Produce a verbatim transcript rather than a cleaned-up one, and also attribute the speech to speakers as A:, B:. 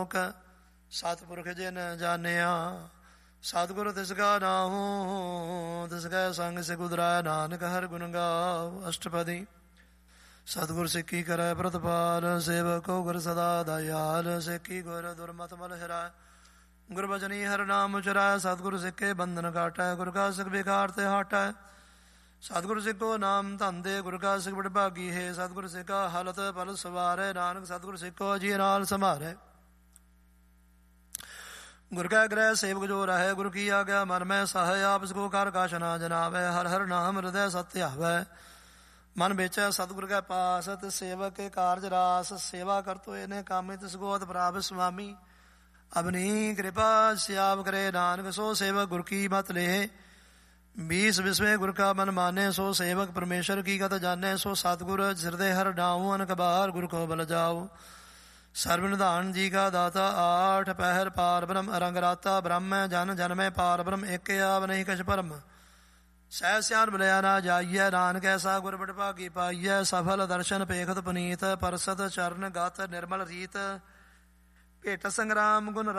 A: ਲੋਕ ਸਤਿਪੁਰਖ ਜਿਨ ਜਾਣਿਆ। ਸਤਿਗੁਰ ਤਿਸ ਕਾ ਨਾਉ ਤਿਸ ਕੈ ਸੰਗ ਸਿ ਉਦਰਾਇ ਨਾਨਕ ਹਰਿ ਗੁਣ ਗਾਵ। ਅਸ਼ਟਪਦੀ। ਸਤਿਗੁਰ ਸਿੱਖੀ ਕਰੈ ਪ੍ਰਤਪਾਲ ਸੇਵਕੋ ਗੁਰ ਸਦਾ ਦਇਆਲ। ਸਿੱਖੀ ਗੁਰ ਦੁਰਮਤਿ ਮਲ ਹਿਰਾਇ ਗੁਰਬਚਨੀ ਹਰਿ ਨਾਮ ਉਚਰੈ। ਸਤਿਗੁਰ ਸਿੱਖੇ ਬੰਧਨ ਕਾਟੈ ਗੁਰ ਕਾ ਸਿੱਖ ਬਿਕਾਰ ਤੇ ਹਟੈ। ਸਤਿਗੁਰ ਸਿੱਖੋ ਨਾਮ ਧੰਦੇ ਗੁਰ ਕਾ ਸਿੱਖ ਬੜ ਭਾਗੀ ਹੈ। ਸਤਿਗੁਰ ਸਿੱਖਾ ਹਲਤ ਪਲ ਸਵਾਰੈ ਨਾਨਕ ਸਤਿਗੁਰ ਸਿੱਖੋ ਜੀ ਨਾਲ ਸੰਭਾਰੈ। ਗੁਰ ਕੈ ਗ੍ਰਹਿ ਸੇਵਕ ਜੋ ਰਹੈ ਗੁਰ ਕੀ ਆਗਿਆ ਮਨ ਮੈਂ ਸਹਾਇ। ਆਪ ਸਕੋ ਕਰ ਕਾਛ ਨਾ ਜਨਾਵੈ ਹਰਿ ਹਰਿ ਨਾਮ ਹਿਰਦੈ ਸਤਿ ਧਿਆਵੈ। ਮਨ ਵੇਚੈ ਸਤਿਗੁਰ ਕੈ ਪਾਸ ਤਿਸ ਸੇਵਕ ਕੇ ਕਾਰਜ ਰਾਸ। ਸੇਵਾ ਕਰਤੋ ਇਹਨੇ ਕਾਮੇ ਤਿਸ ਗੋਤ ਪ੍ਰਾਪ ਸੁਆਮੀ। ਅਬਨੀ ਕਿਰਪਾ ਸਿਆਵ ਕਰੇ ਨਾਨਕ ਸੋ ਸੇਵਕ ਗੁਰ ਕੀ ਮਤ ਲੇਹ। बीस विस्वे गुर का मन माने सो सेवक परमेश्वर की गत जाने। सो सतगुर हृदय हर डाऊं अनक बार गुर को बल जाओ। सर्वनिधान जी का दाता आठ पहर पार ब्रह्म रंग राता। ब्रह्म जन जन में पार ब्रह्म एक आव नहीं कछ परम। सह स्यान मिलया ना जाइए नानक ऐसा गुर बड़ भागी पाइय। सफल दर्शन पेखत पुनीत परसत चरण गत निर्मल रीत। भेट संग्राम गुण